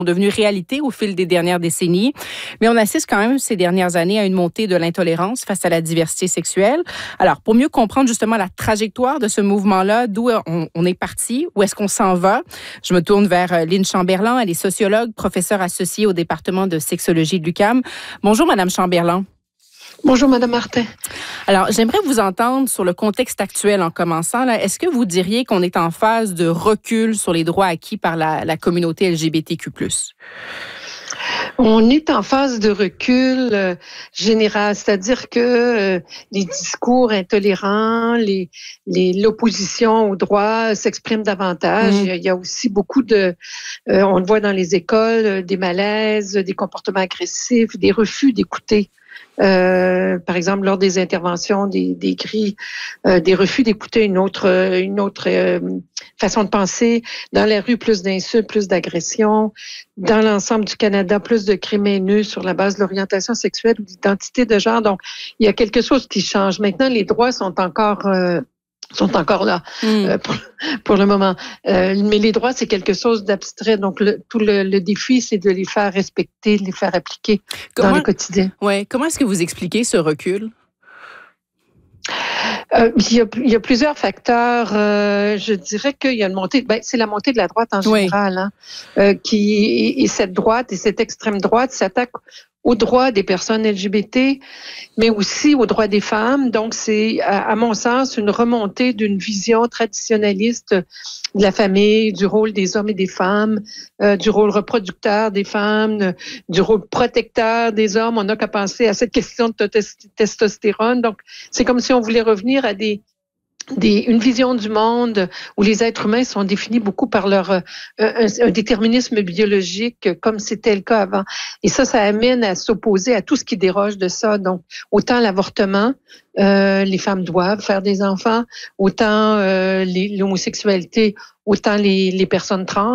devenus réalité au fil des dernières décennies. Mais on assiste quand même ces dernières années à une montée de l'intolérance face à la diversité sexuelle. Alors, pour mieux comprendre justement la trajectoire de ce mouvement-là, d'où on est parti, où est-ce qu'on s'en va, je me tourne vers Lynne Chamberlain. Elle est sociologue, professeure associée au département de sexologie de l'UQAM. Bonjour, Madame Chamberlain. Bonjour, Madame Martin. Alors, j'aimerais vous entendre sur le contexte actuel en commençant. Est-ce que vous diriez qu'on est en phase de recul sur les droits acquis par la communauté LGBTQ+? On est en phase de recul général, c'est-à-dire que les discours intolérants, l'opposition aux droits s'expriment davantage. Il y a aussi beaucoup on le voit dans les écoles, des malaises, des comportements agressifs, des refus d'écouter. Par exemple, lors des interventions des grilles, des refus d'écouter une autre façon de penser. Dans la rue, plus d'insultes, plus d'agressions. Dans l'ensemble du Canada, plus de crimes haineux sur la base de l'orientation sexuelle ou d'identité de genre. Donc, il y a quelque chose qui change. Maintenant, les droits sont encore là pour le moment. Mais les droits, c'est quelque chose d'abstrait. Donc, tout le défi, c'est de les faire respecter, de les faire appliquer dans le quotidien. Ouais. Comment est-ce que vous expliquez ce recul? Il y a plusieurs facteurs. Je dirais qu'il y a une montée. C'est la montée de la droite en général, et cette droite et cette extrême droite s'attaque aux droits des personnes LGBT, mais aussi aux droits des femmes. Donc, c'est, à mon sens, une remontée d'une vision traditionnaliste de la famille, du rôle des hommes et des femmes, du rôle reproducteur des femmes, du rôle protecteur des hommes. On n'a qu'à penser à cette question de testostérone. Donc, c'est comme si on voulait revenir à une vision du monde où les êtres humains sont définis beaucoup par leur un déterminisme biologique, comme c'était le cas avant. Et ça amène à s'opposer à tout ce qui déroge de ça. Donc, autant l'avortement, les femmes doivent faire des enfants, autant l'homosexualité, autant les personnes trans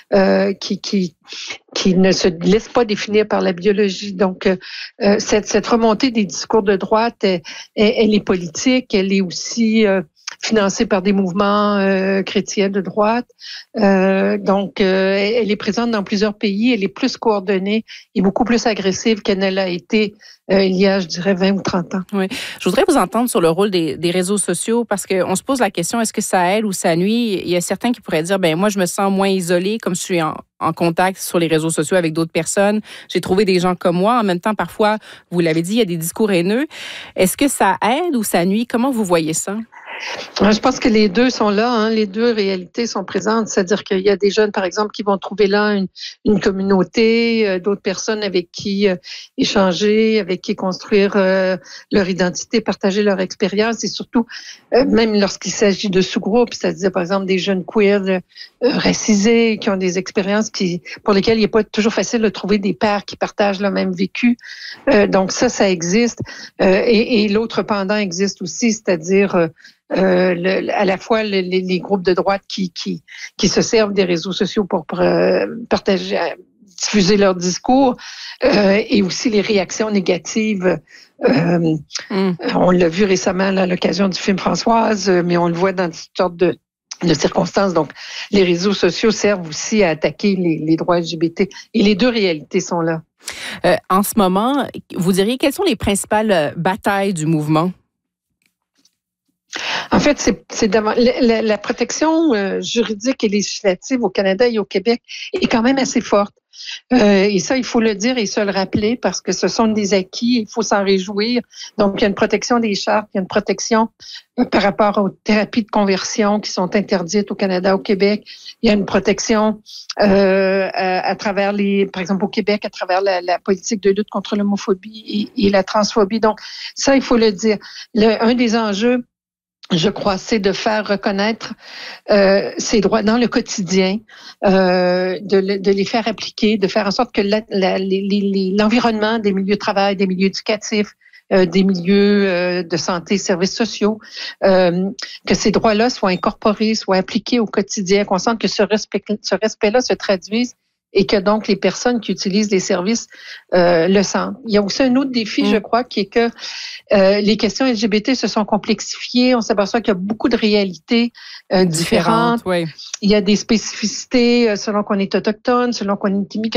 qui ne se laissent pas définir par la biologie. Donc, cette remontée des discours de droite, elle est politique, elle est aussi financée par des mouvements chrétiens de droite. Donc, elle est présente dans plusieurs pays, elle est plus coordonnée et beaucoup plus agressive qu'elle ne l'a été il y a, je dirais, 20 ou 30 ans. Oui. Je voudrais vous entendre sur le rôle des réseaux sociaux parce qu'on se pose la question, est-ce que ça aide ou ça nuit? Il y a certains qui pourraient dire, moi, je me sens moins isolée comme je suis en contact sur les réseaux sociaux avec d'autres personnes. J'ai trouvé des gens comme moi. En même temps, parfois, vous l'avez dit, il y a des discours haineux. Est-ce que ça aide ou ça nuit? Comment vous voyez ça? Je pense que les deux sont là, les deux réalités sont présentes. C'est-à-dire qu'il y a des jeunes, par exemple, qui vont trouver là une communauté, d'autres personnes avec qui échanger, avec qui construire leur identité, partager leur expérience et surtout, même lorsqu'il s'agit de sous-groupes, c'est-à-dire, par exemple, des jeunes queers racisés qui ont des expériences pour lesquelles il n'est pas toujours facile de trouver des pairs qui partagent le même vécu. Donc ça existe. Et l'autre pendant existe aussi, c'est-à-dire à la fois les groupes de droite qui se servent des réseaux sociaux pour partager, diffuser leur discours, et aussi les réactions négatives. On l'a vu récemment là, à l'occasion du film Françoise, mais on le voit dans toutes sortes de circonstances. Donc, les réseaux sociaux servent aussi à attaquer les droits LGBT. Et les deux réalités sont là. En ce moment, vous diriez, quelles sont les principales batailles du mouvement? En fait, c'est la protection juridique et législative au Canada et au Québec est quand même assez forte. Et ça, il faut le dire et se le rappeler parce que ce sont des acquis, il faut s'en réjouir. Donc, il y a une protection des chartes, il y a une protection par rapport aux thérapies de conversion qui sont interdites au Canada, au Québec. Il y a une protection à travers par exemple au Québec, à travers la politique de lutte contre l'homophobie et la transphobie. Donc, ça, il faut le dire. Un des enjeux, je crois, c'est de faire reconnaître ces droits dans le quotidien, de les faire appliquer, de faire en sorte que l'environnement des milieux de travail, des milieux éducatifs, des milieux de santé, services sociaux, que ces droits-là soient incorporés, soient appliqués au quotidien, qu'on sente que ce respect-là se traduise et que donc les personnes qui utilisent les services le sentent. Il y a aussi un autre défi, je crois, qui est que les questions LGBT se sont complexifiées. On s'aperçoit qu'il y a beaucoup de réalités différentes. Oui. Il y a des spécificités selon qu'on est autochtone, selon qu'on est immigrant.